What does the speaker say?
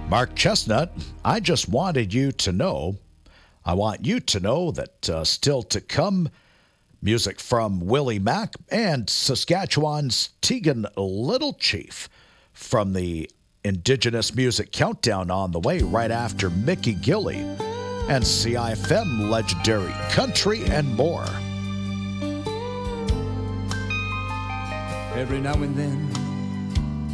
Mark Chestnut, I just wanted you to know. I want you to know that still to come, music from Willie Mack and Saskatchewan's Tegan Little Chief from the Indigenous Music Countdown on the way right after Mickey Gilley and CIFM Legendary Country and more. Every now and then